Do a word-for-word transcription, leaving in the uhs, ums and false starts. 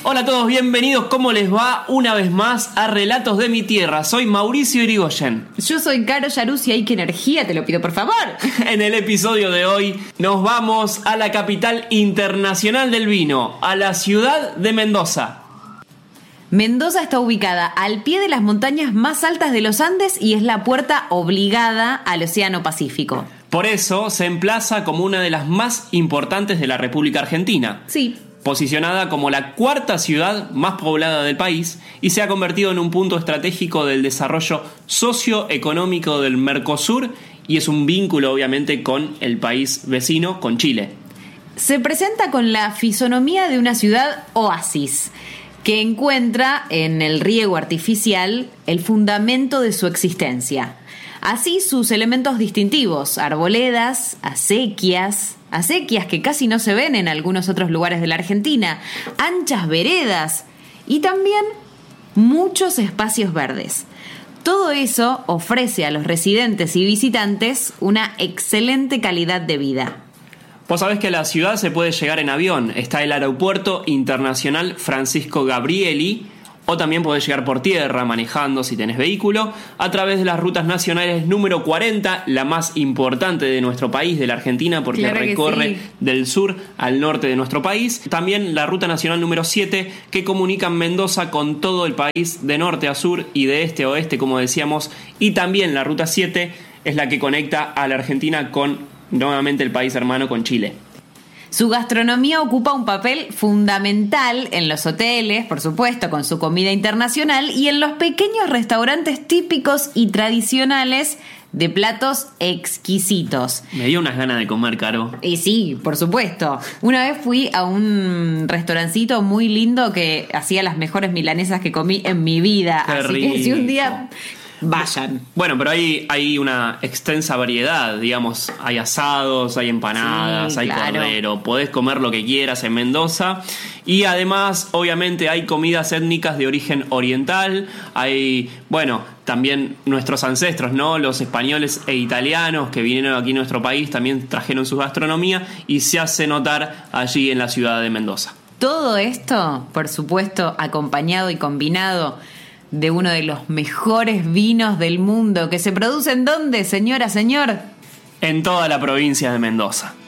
Hola a todos, bienvenidos, ¿cómo les va? Una vez más a Relatos de mi Tierra. Soy Mauricio Irigoyen. Yo soy Caro Yaruzzi, ¡ay, qué energía! Te lo pido, por favor. En el episodio de hoy nos vamos a la capital internacional del vino, a la ciudad de Mendoza. Mendoza está ubicada al pie de las montañas más altas de los Andes y es la puerta obligada al Océano Pacífico. Por eso se emplaza como una de las más importantes de la República Argentina. Sí. Posicionada como la cuarta ciudad más poblada del país y se ha convertido en un punto estratégico del desarrollo socioeconómico del Mercosur y es un vínculo obviamente con el país vecino, con Chile. Se presenta con la fisonomía de una ciudad oasis que encuentra en el riego artificial el fundamento de su existencia. Así sus elementos distintivos, arboledas, acequias, acequias que casi no se ven en algunos otros lugares de la Argentina, anchas veredas y también muchos espacios verdes. Todo eso ofrece a los residentes y visitantes una excelente calidad de vida. Vos sabés que a la ciudad se puede llegar en avión. Está el Aeropuerto Internacional Francisco Gabrieli, o también podés llegar por tierra, manejando si tenés vehículo, a través de las rutas nacionales número cuarenta, la más importante de nuestro país, de la Argentina, porque claro recorre sí. del sur al norte de nuestro país. También la ruta nacional número siete, que comunica Mendoza con todo el país, de norte a sur y de este a oeste, como decíamos. Y también la ruta siete es la que conecta a la Argentina con, nuevamente, el país hermano, con Chile. Su gastronomía ocupa un papel fundamental en los hoteles, por supuesto, con su comida internacional, y en los pequeños restaurantes típicos y tradicionales de platos exquisitos. Me dio unas ganas de comer, Caro. Y sí, por supuesto. Una vez fui a un restaurancito muy lindo que hacía las mejores milanesas que comí en mi vida. Qué Así rico. que si un día... vayan. Bueno, pero hay, hay una extensa variedad, digamos, hay asados, hay empanadas, sí, hay claro. cordero, podés comer lo que quieras en Mendoza y además, obviamente, hay comidas étnicas de origen oriental, hay, bueno, también nuestros ancestros, ¿no? Los españoles e italianos que vinieron aquí a nuestro país también trajeron su gastronomía y se hace notar allí en la ciudad de Mendoza. Todo esto, por supuesto, acompañado y combinado de uno de los mejores vinos del mundo que se producen ¿dónde, señora, señor? En toda la provincia de Mendoza.